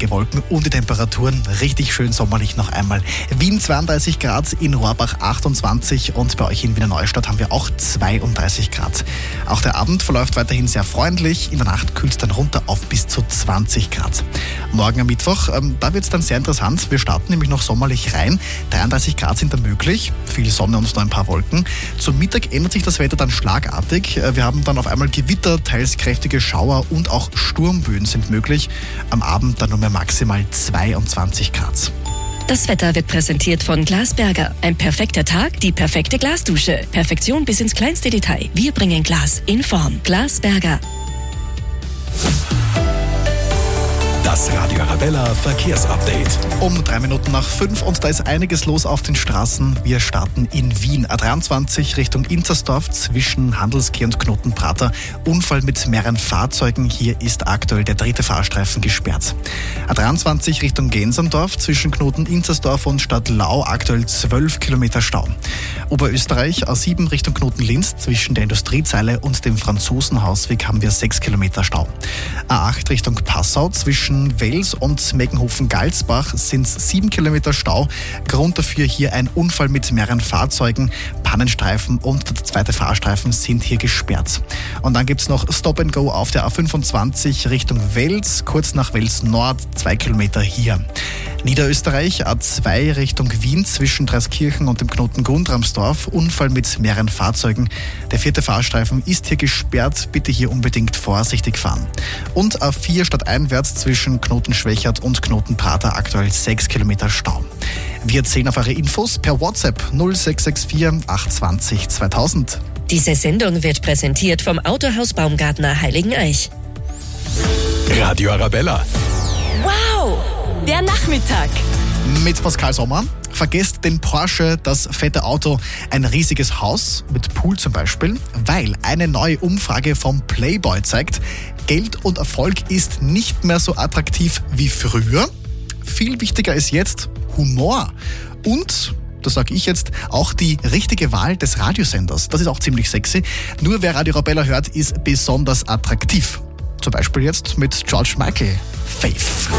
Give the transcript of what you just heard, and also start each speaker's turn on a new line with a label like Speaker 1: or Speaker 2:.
Speaker 1: wenige Wolken und die Temperaturen richtig schön sommerlich noch einmal. Wien 32 Grad, in Rohrbach 28 und bei euch in Wiener Neustadt haben wir auch 32 Grad. Auch der Abend verläuft weiterhin sehr freundlich. In der Nacht kühlt es dann runter auf bis zu 20 Grad. Morgen am Mittwoch, da wird es dann sehr interessant. Wir starten nämlich noch sommerlich rein. 33 Grad sind da möglich. Viel Sonne und noch ein paar Wolken. Zum Mittag ändert sich das Wetter dann schlagartig. Wir haben dann auf einmal Gewitter, teils kräftige Schauer und auch Sturmböen sind möglich. Am Abend dann nur mehr maximal 22 Grad.
Speaker 2: Das Wetter wird präsentiert von Glasberger. Ein perfekter Tag, die perfekte Glasdusche. Perfektion bis ins kleinste Detail. Wir bringen Glas in Form. Glasberger.
Speaker 3: Das Radio Arabella Verkehrsupdate.
Speaker 1: Um 3 Minuten nach 5 und da ist einiges los auf den Straßen. Wir starten in Wien. A23 Richtung Inzersdorf zwischen Handelskeh und Knotenprater. Unfall mit mehreren Fahrzeugen. Hier ist aktuell der 3. Fahrstreifen gesperrt. A23 Richtung Genserndorf zwischen Knoten-Inzersdorf und Stadtlau aktuell 12 Kilometer Stau. Oberösterreich A7 Richtung Knoten-Linz zwischen der Industriezeile und dem Franzosenhausweg haben wir 6 Kilometer Stau. A8 Richtung Passau zwischen Wels und Meggenhofen-Galsbach sind 7 Kilometer Stau. Grund dafür hier ein Unfall mit mehreren Fahrzeugen. Pannenstreifen und der 2. Fahrstreifen sind hier gesperrt. Und dann gibt es noch Stop and Go auf der A25 Richtung Wels, kurz nach Wels Nord, 2 Kilometer hier. Niederösterreich A2 Richtung Wien zwischen Dreiskirchen und dem Knoten Grundramsdorf. Unfall mit mehreren Fahrzeugen. Der 4. Fahrstreifen ist hier gesperrt. Bitte hier unbedingt vorsichtig fahren. Und A4 stadteinwärts zwischen Knoten-Schwächert und Knoten-Prater aktuell 6 Kilometer Stau. Wir zählen auf eure Infos per WhatsApp 0664 820 2000.
Speaker 2: Diese Sendung wird präsentiert vom Autohaus Baumgartner Heiligeneich.
Speaker 3: Radio Arabella.
Speaker 4: Wow, der Nachmittag.
Speaker 1: Mit Pascal Sommer. Vergesst den Porsche, das fette Auto, ein riesiges Haus mit Pool zum Beispiel, weil eine neue Umfrage vom Playboy zeigt, Geld und Erfolg ist nicht mehr so attraktiv wie früher. Viel wichtiger ist jetzt Humor und, das sage ich jetzt, auch die richtige Wahl des Radiosenders. Das ist auch ziemlich sexy. Nur wer Radio Arabella hört, ist besonders attraktiv. Zum Beispiel jetzt mit George Michael, Faith.